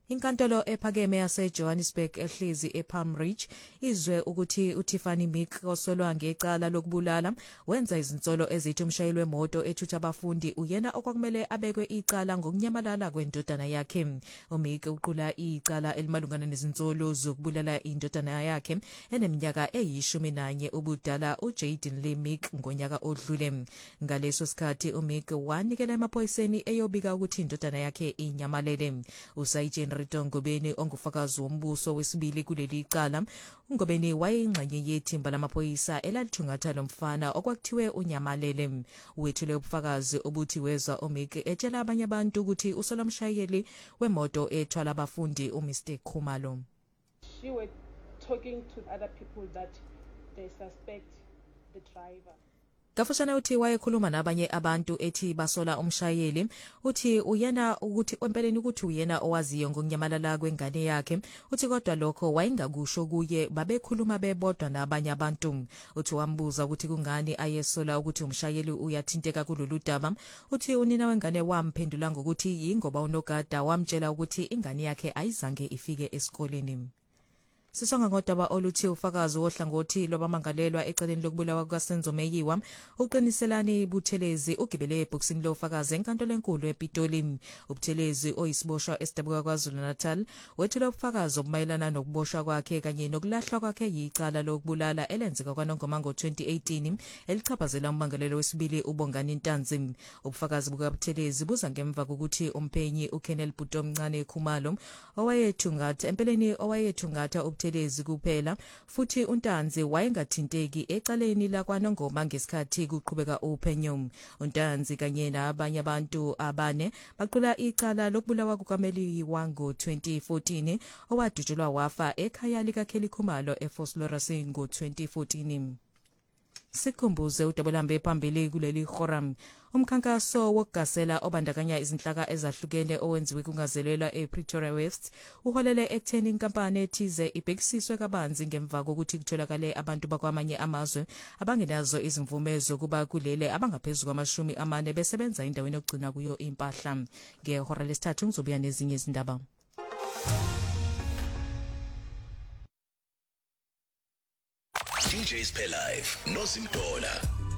Inkantolo ephakeme yaseJohannesburg ehlezi ePalm Ridge izwe ukuthi uTiffany Mick osolwa ngecala lokubulala wenza izinsolo ezithi umshayeli wemoto ethutha abafundi uyena okwakumele abekwe icala ngokunyamalala kwendodana yakhe. uMick uqula icala elimalungana nezinsolo zokubulala indodana yakhe eneminyaka eyi-11 ubudala uJayden Lee Mick ngonyaka odlule. Ngaleso sikhathi uMick wanikela emaphoyiseni eyobika ukuthi indodana yakhe inyamalele. uSayitsheni Rito Ngobeni ongufakazi wombuso wesibili kuleli cala. uNgobeni wayeyingxenye yethimba lamaphoyisa elalithungatha lomfana okwakuthiwe unyamalele. Wethule ubufakazi obuthi wezwa uMick etshela abanye abantu ukuthi usola umshayeli wemoto ethwala abafundi uMr Khumalo. She were talking to other people that they suspect the driver. Gafushana uthi wayekhuluma nabanye abantu ethi basola umshayeli uthi uyena ukuthi empeleni ukuthi uyena owaziyo ngokunyamalala kwengane yakhe uthi kodwa lokho wayengakusho kuye babekhuluma bebodwa nabanye abantu. Uthi wambuza ukuthi kungani ayesola ukuthi umshayeli uyathinteka kulolu daba. Uthi unina wengane wamphendula ngokuthi yingoba unogada wamtshela ukuthi ingane yakhe ayizange ifike esikoleni. Sisonga ngodaba oluthi ufakazi wohlangothi lobamangalelwa eceleni lokubulawa kukaSenzo Meyiwa uqiniselani Buthelezi ugibele ebhokisini lofakazi enkantolo enkulu ePitoli. uButhelezi oyisiboshwa esidabuka kwaZulu Natal wethula ubufakazi obumayelana nokuboshwa kwakhe kanye nokulahlwa kwakhe yicala lokubulala elenzeka kwaNongoma ngo-2018 elichaphazela ummangalelo wesibili uBongani Ntanzi. Ubufakazi bukaButhelezi buza ngemva kokuthi umphenyi uKenneth Butomncane Khumalo owayethungatha uButhelezi kuphela futhi uNtanzi wayengathinteki ecaleni lakwaNongoma ngesikhathi kuqhubeka uphenyo. uNtanzi kanye nabanye abantu abane baqula icala lokubulawa kukaMeyiwa ngo-2014 owadutshelwa wafa ekhaya likaKelly Khumalo eFosloras ngo-2014. Sikhumbuze udabulambe phambili kuleli forum. Umkhankaso wokugasela obandakanya izinhlaka ezahlukene owenziwe kungazelelwa ePretoria West uholele ekutheni inkampani ethize ibhekisiswe kabanzi ngemva kokuthi kutholakale abantu bakwamanye amazwe abangenazo izimvume zokuba kulele abangaphezulu kwama-40 besebenza endaweni yokugcina kuyo impahla. Ngehora lesithathu ngizobuya nezinye izindaba. DJs Pay Live, no Simtola.